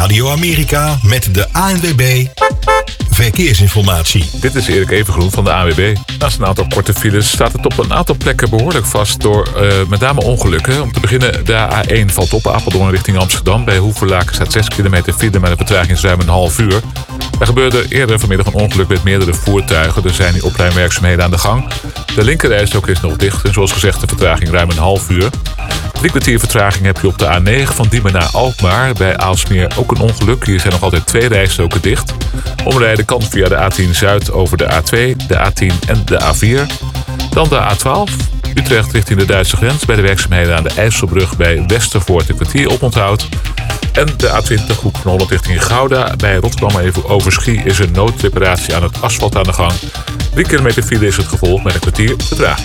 Radio Amerika met de ANWB Verkeersinformatie. Dit is Erik Evengroen van de ANWB. Naast een aantal korte files staat het op een aantal plekken behoorlijk vast door met name ongelukken. Om te beginnen, de A1 valt op Apeldoorn richting Amsterdam. Bij Hoevelaken staat 6 kilometer file met een vertraging ruim een half uur. Er gebeurde eerder vanmiddag een ongeluk met meerdere voertuigen. Er zijn nu opruimwerkzaamheden aan de gang. De linkerrijstrook is nog dicht en zoals gezegd de vertraging ruim een half uur. 3 kwartier vertraging heb je op de A9 van Diemen naar Alkmaar. Bij Aalsmeer ook een ongeluk. Hier zijn nog altijd 2 rijstroken dicht. Omrijden kan via de A10 Zuid over de A2, de A10 en de A4. Dan de A12. Utrecht richting de Duitse grens. Bij de werkzaamheden aan de IJsselbrug bij Westervoort een kwartier oponthoud. En de A20 Hoek van Holland richting Gouda. Bij Rotterdam even Overschie is een noodreparatie aan het asfalt aan de gang. 3 kilometer file is het gevolg met een kwartier vertraging.